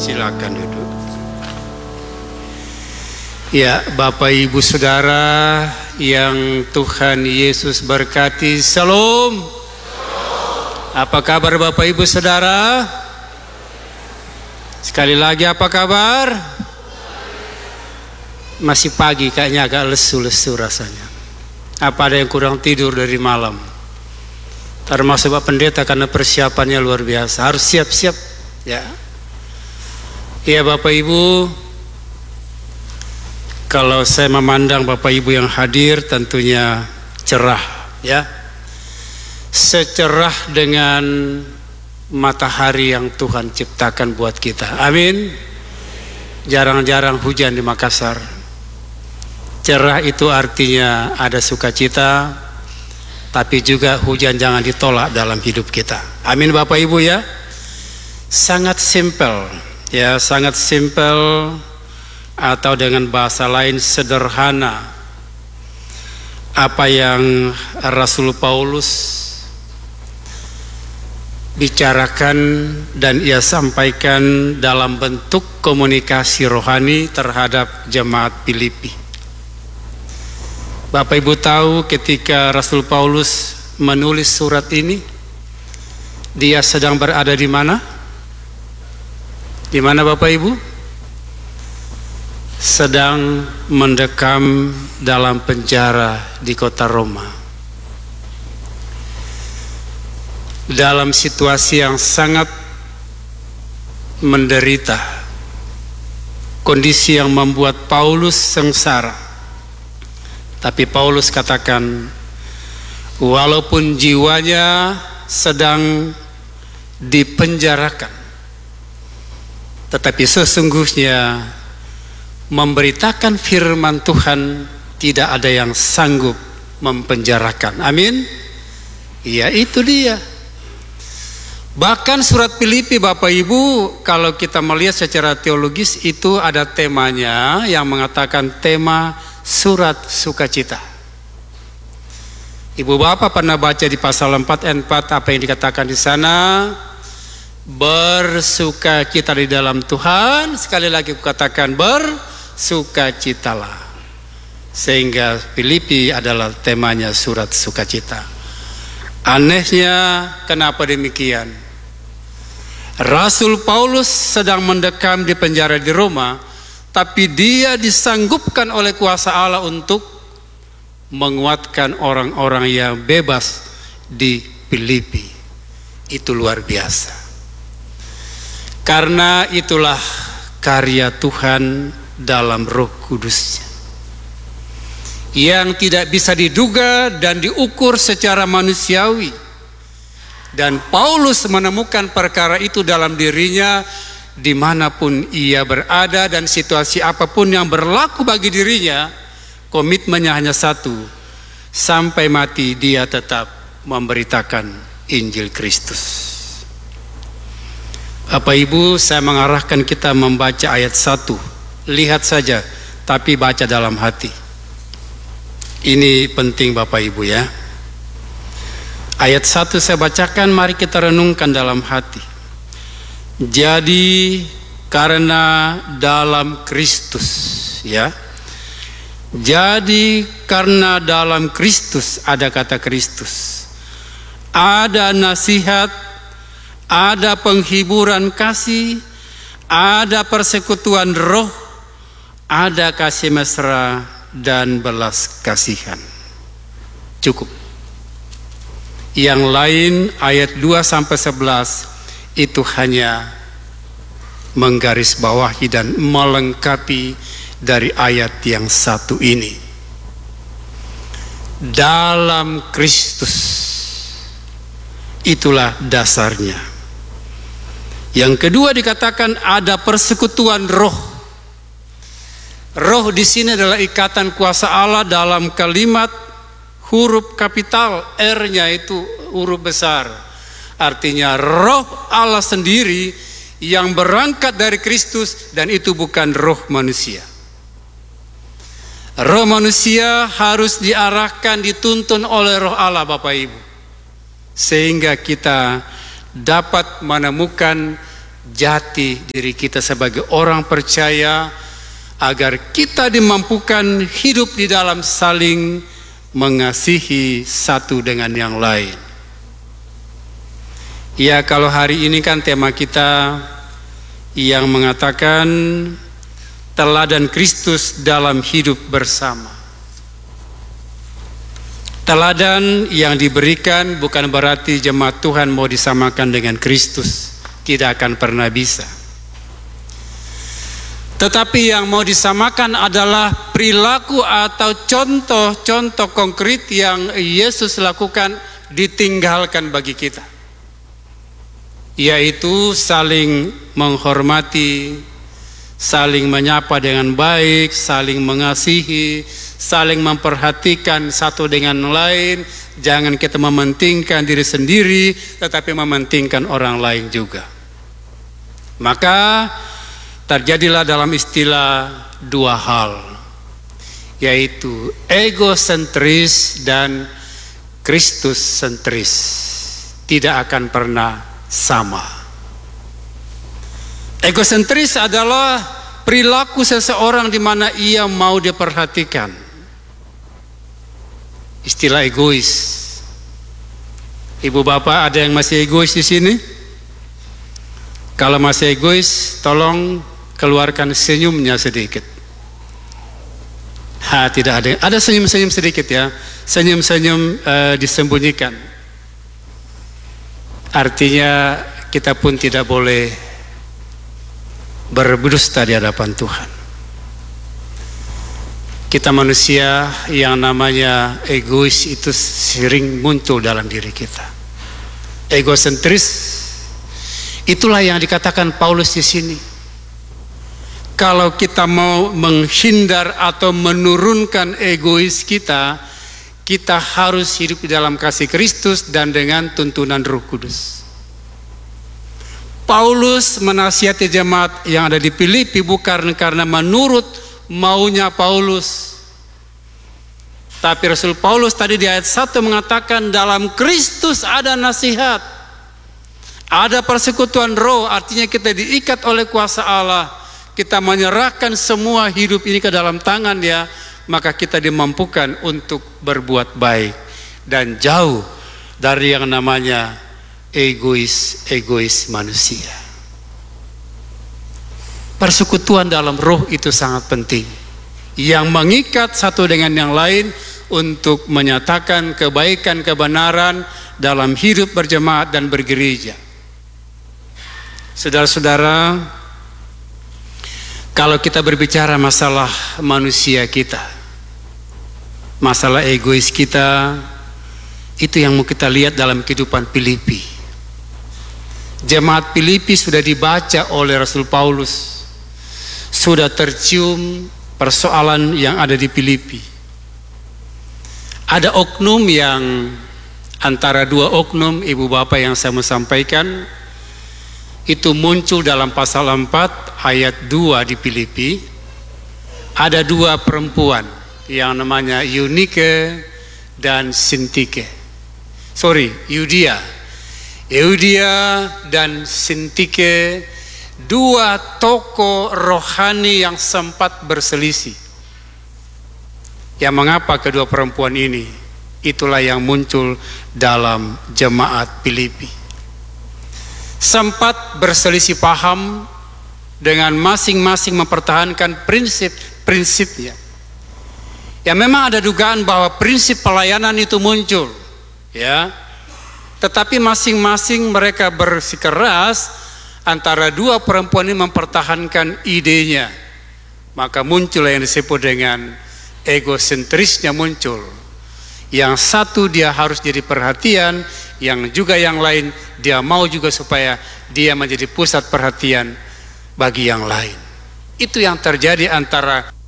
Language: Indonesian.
Silakan duduk. Ya, Bapak Ibu Saudara yang Tuhan Yesus berkati, Shalom. Apa kabar Bapak Ibu Saudara? Sekali lagi, apa kabar? Masih pagi, kayaknya agak lesu-lesu rasanya. Apa ada yang kurang tidur dari malam? Termasuk Pak Pendeta, karena persiapannya luar biasa. Harus siap-siap ya. Ya Bapak Ibu, kalau saya memandang Bapak Ibu yang hadir tentunya cerah ya. Secerah dengan matahari yang Tuhan ciptakan buat kita. Amin. Jarang-jarang hujan di Makassar. Cerah itu artinya ada sukacita, tapi juga hujan jangan ditolak dalam hidup kita. Amin Bapak Ibu ya. Sangat simpel ya, sangat simpel, atau dengan bahasa lain sederhana. Apa yang Rasul Paulus bicarakan dan ia sampaikan dalam bentuk komunikasi rohani terhadap jemaat Filipi. Bapak Ibu tahu ketika Rasul Paulus menulis surat ini, dia sedang berada di mana? Di mana Bapak Ibu? Sedang mendekam dalam penjara di kota Roma. Dalam situasi yang sangat menderita. Kondisi yang membuat Paulus sengsara. Tapi Paulus katakan, walaupun jiwanya sedang dipenjarakan, tetapi sesungguhnya memberitakan firman Tuhan tidak ada yang sanggup mempenjarakan. Amin. Ya, itu dia. Bahkan surat Filipi Bapak Ibu, kalau kita melihat secara teologis, itu ada temanya yang mengatakan tema surat sukacita. Ibu Bapak pernah baca di pasal 4 ayat 4 apa yang dikatakan di sana? Bersukacita di dalam Tuhan. Sekali lagi kukatakan, bersukacitalah. Sehingga Filipi adalah temanya surat sukacita. Anehnya, kenapa demikian? Rasul Paulus sedang mendekam di penjara di Roma, tapi dia disanggupkan oleh kuasa Allah untuk menguatkan orang-orang yang bebas di Filipi. Itu luar biasa. Karena itulah karya Tuhan dalam Roh Kudus-Nya yang tidak bisa diduga dan diukur secara manusiawi. Dan Paulus menemukan perkara itu dalam dirinya dimanapun ia berada, dan situasi apapun yang berlaku bagi dirinya, komitmennya hanya satu: sampai mati dia tetap memberitakan Injil Kristus. Bapak Ibu, saya mengarahkan kita membaca ayat 1. Lihat saja, tapi baca dalam hati. Ini penting Bapak Ibu ya. Ayat 1 saya bacakan, mari kita renungkan dalam hati. Jadi karena dalam Kristus ya. Jadi karena dalam Kristus, ada kata Kristus, ada nasihat, ada penghiburan kasih, ada persekutuan roh, ada kasih mesra dan belas kasihan. Cukup. Yang lain ayat 2-11 itu hanya menggarisbawahi dan melengkapi dari ayat yang satu ini. Dalam Kristus, itulah dasarnya. Yang kedua dikatakan ada persekutuan roh. Roh di sini adalah ikatan kuasa Allah dalam kalimat huruf kapital, R-nya itu huruf besar. Artinya roh Allah sendiri yang berangkat dari Kristus, dan itu bukan roh manusia. Roh manusia harus diarahkan, dituntun oleh roh Allah Bapak Ibu, sehingga kita dapat menemukan jati diri kita sebagai orang percaya, agar kita dimampukan hidup di dalam saling mengasihi satu dengan yang lain. Ya, kalau hari ini kan tema kita yang mengatakan teladan Kristus dalam hidup bersama. Teladan yang diberikan bukan berarti jemaat Tuhan mau disamakan dengan Kristus, tidak akan pernah bisa. Tetapi yang mau disamakan adalah perilaku atau contoh-contoh konkret yang Yesus lakukan ditinggalkan bagi kita, yaitu saling menghormati, saling menyapa dengan baik, saling mengasihi, saling memperhatikan satu dengan lain. Jangan kita mementingkan diri sendiri, tetapi mementingkan orang lain juga. Maka terjadilah dalam istilah dua hal, yaitu egosentris dan Kristus sentris. Tidak akan pernah sama. Egosentris adalah perilaku seseorang di mana ia mau diperhatikan. Istilah egois. Ibu bapak ada yang masih egois di sini? Kalau masih egois, tolong keluarkan senyumnya sedikit. Tidak ada. Ada senyum-senyum sedikit ya. Senyum-senyum disembunyikan. Artinya kita pun tidak boleh berdusta di hadapan Tuhan. Kita manusia yang namanya egois itu sering muncul dalam diri kita. Egosentris, itulah yang dikatakan Paulus di sini. Kalau kita mau menghindar atau menurunkan egois kita, kita harus hidup di dalam kasih Kristus dan dengan tuntunan Roh Kudus. Paulus menasihati jemaat yang ada di Filipi bukan karena menurut maunya Paulus, tapi Rasul Paulus tadi di ayat 1 mengatakan dalam Kristus ada nasihat, ada persekutuan roh. Artinya kita diikat oleh kuasa Allah, kita menyerahkan semua hidup ini ke dalam tangan Dia, maka kita dimampukan untuk berbuat baik dan jauh dari yang namanya egois manusia. Persekutuan dalam roh itu sangat penting, yang mengikat satu dengan yang lain untuk menyatakan kebaikan kebenaran dalam hidup berjemaat dan bergereja. Saudara-saudara, kalau kita berbicara masalah manusia kita, masalah egois kita, itu yang mau kita lihat dalam kehidupan Filipi. Jemaat Filipi sudah dibaca oleh Rasul Paulus, sudah tercium persoalan yang ada di Filipi. Ada oknum yang antara dua oknum ibu bapak yang saya mau sampaikan itu muncul dalam pasal 4 ayat 2 di Filipi. Ada dua perempuan yang namanya Eunike dan Sintike. Eudia dan Sintike, dua tokoh rohani yang sempat berselisih. Yang mengapa kedua perempuan ini? Itulah yang muncul dalam jemaat Filipi. Sempat berselisih paham dengan masing-masing mempertahankan prinsip-prinsipnya. Ya, memang ada dugaan bahwa prinsip pelayanan itu muncul, ya. Tetapi masing-masing mereka bersikeras antara dua perempuan ini mempertahankan idenya. Maka muncul yang disebut dengan egosentrisnya muncul. Yang satu dia harus jadi perhatian, yang juga yang lain dia mau juga supaya dia menjadi pusat perhatian bagi yang lain. Itu yang terjadi antara